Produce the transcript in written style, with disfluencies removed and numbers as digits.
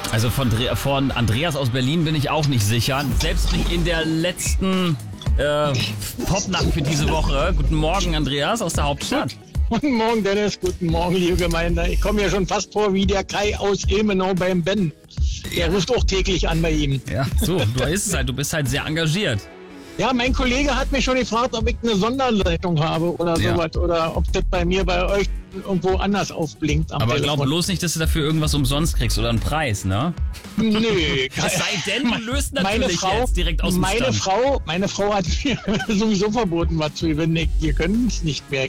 Also von Andreas aus Berlin bin ich auch nicht sicher. Selbst nicht in der letzten Popnacht für diese Woche. Guten Morgen, Andreas aus der Hauptstadt. Guten Morgen, Dennis. Guten Morgen, liebe Gemeinde. Ich komme mir schon fast vor wie der Kai aus Ilmenau beim Ben. Der ruft auch täglich an bei ihm. Ja, so, du bist halt sehr engagiert. Ja, mein Kollege hat mich schon gefragt, ob ich eine Sonderleitung habe oder sowas. Oder ob das bei mir, bei euch irgendwo anders aufblinkt am Aber Telefon. glaub bloß nicht, dass du dafür irgendwas umsonst kriegst oder einen Preis, ne? Nö. Es sei denn, du löst natürlich Meine Frau, jetzt direkt aus dem Stand. Meine Frau hat mir sowieso verboten, was zu gewinnen. Wir können es nicht mehr.